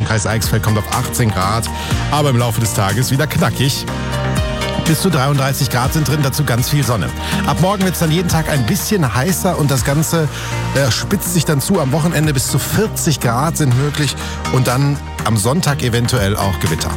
Kreis Eichsfeld kommt auf 18 Grad, aber im Laufe des Tages wieder knackig. Bis zu 33 Grad sind drin, dazu ganz viel Sonne. Ab morgen wird es dann jeden Tag ein bisschen heißer und das Ganze spitzt sich dann zu. Am Wochenende bis zu 40 Grad sind möglich und dann am Sonntag eventuell auch Gewitter.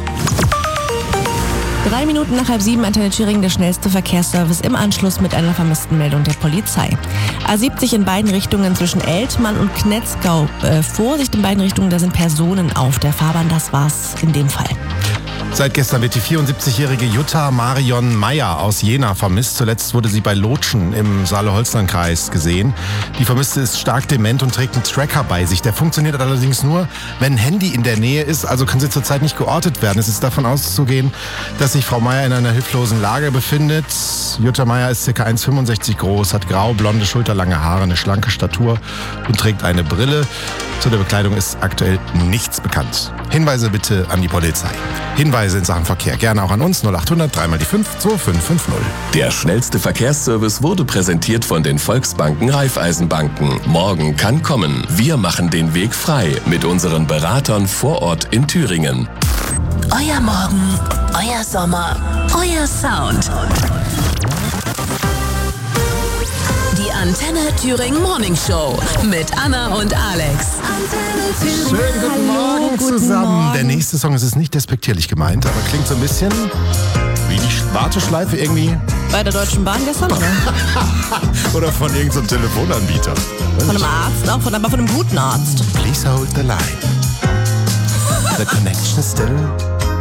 3 Minuten nach 6:30, Antenne Thüringen, der schnellste Verkehrsservice im Anschluss mit einer vermissten Meldung der Polizei. A70 in beiden Richtungen zwischen Eltmann und Knetzgau. Vorsicht in beiden Richtungen, da sind Personen auf der Fahrbahn, das war's in dem Fall. Seit gestern wird die 74-jährige Jutta Marion Meyer aus Jena vermisst. Zuletzt wurde sie bei Lotschen im Saale-Holstein-Kreis gesehen. Die Vermisste ist stark dement und trägt einen Tracker bei sich. Der funktioniert allerdings nur, wenn ein Handy in der Nähe ist, also kann sie zurzeit nicht geortet werden. Es ist davon auszugehen, dass sich Frau Meyer in einer hilflosen Lage befindet. Jutta Meyer ist ca. 1,65 groß, hat grau-blonde, schulterlange Haare, eine schlanke Statur und trägt eine Brille. Zu der Bekleidung ist aktuell nichts bekannt. Hinweise bitte an die Polizei. Hinweise in Sachen Verkehr gerne auch an uns 0800 3 mal die 5 2550. Der schnellste Verkehrsservice wurde präsentiert von den Volksbanken Raiffeisenbanken. Morgen kann kommen. Wir machen den Weg frei mit unseren Beratern vor Ort in Thüringen. Euer Morgen, euer Sommer, euer Sound. Die Antenne Thüringen Morning Show mit Anna und Alex. Schönen guten Morgen zusammen. Der nächste Song ist nicht despektierlich gemeint, aber klingt so ein bisschen wie die Warteschleife irgendwie. Bei der Deutschen Bahn gestern, oder? Oder von irgendeinem Telefonanbieter. Von einem Arzt, auch aber von einem guten Arzt. Please hold the line. The connection is still